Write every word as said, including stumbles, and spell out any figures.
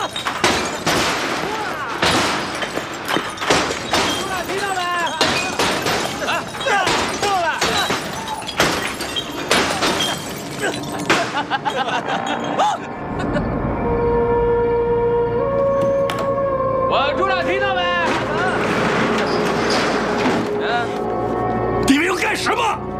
听到没？啊，过来！我朱亮听到没？ 你们要干什么？